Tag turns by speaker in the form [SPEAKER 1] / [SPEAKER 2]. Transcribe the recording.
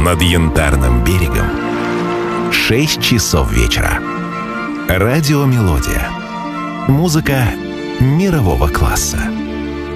[SPEAKER 1] Над Янтарным берегом 6 часов вечера. Радиомелодия. Музыка мирового класса.